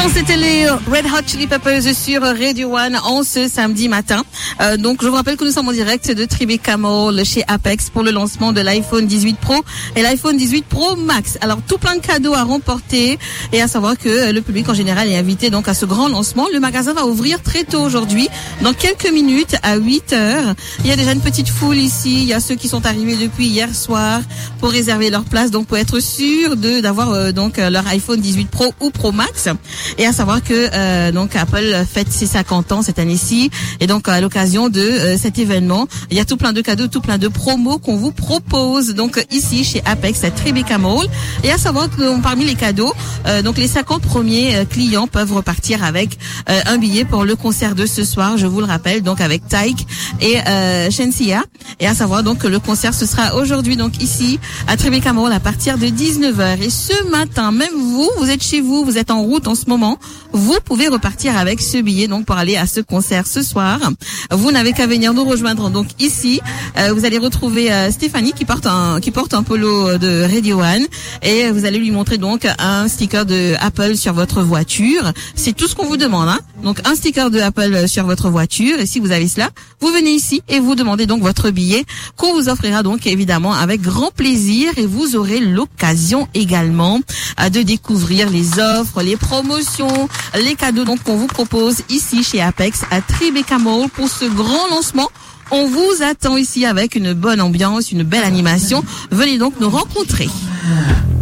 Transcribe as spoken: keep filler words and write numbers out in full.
l'instant, c'était les Red Hot Chili Peppers sur Radio One en ce samedi matin. Euh, donc, je vous rappelle que nous sommes en direct de Tribeca Mall chez Apex pour le lancement de l'iPhone dix-huit Pro et l'iPhone dix-huit Pro Max. Alors, tout plein de cadeaux à remporter et à savoir que le public en général est invité donc à ce grand lancement. Le magasin va ouvrir très tôt aujourd'hui, dans quelques minutes à huit heures. Il y a déjà une petite foule ici. Il y a ceux qui sont arrivés depuis hier soir pour réserver leur place, donc pour être sûr de d'avoir euh, donc leur iPhone dix-huit Pro ou Pro Max. Et à savoir que euh, donc Apple fête ses cinquante ans cette année-ci, et donc à l'occasion de euh, cet événement, il y a tout plein de cadeaux, tout plein de promos qu'on vous propose donc ici chez Apex à Tribeca Mall. Et à savoir que parmi les cadeaux, euh, donc les cinquante premiers euh, clients peuvent repartir avec euh, un billet pour le concert de ce soir, je vous le rappelle, donc avec Taïk et euh, Shensia. Et à savoir donc que le concert ce sera aujourd'hui donc ici à Tribeca Mall à partir de dix-neuf heures. Et ce matin, même vous, vous êtes chez vous, vous êtes en route en ce moment, vous pouvez repartir avec ce billet donc pour aller à ce concert ce soir. Vous n'avez qu'à venir nous rejoindre donc ici. Euh, vous allez retrouver euh, Stéphanie qui porte un qui porte un polo de Radio One et vous allez lui montrer donc un sticker de Apple sur votre voiture. C'est tout ce qu'on vous demande, hein. Donc un sticker de Apple sur votre voiture, et si vous avez cela, vous venez ici et vous demandez donc votre billet qu'on vous offrira donc évidemment avec grand plaisir, et vous aurez l'occasion également euh, de découvrir les offres, les promotions, les cadeaux donc qu'on vous propose ici chez Apex à Tribeca Mall pour ce grand lancement. On vous attend ici avec une bonne ambiance, une belle animation. Venez donc nous rencontrer.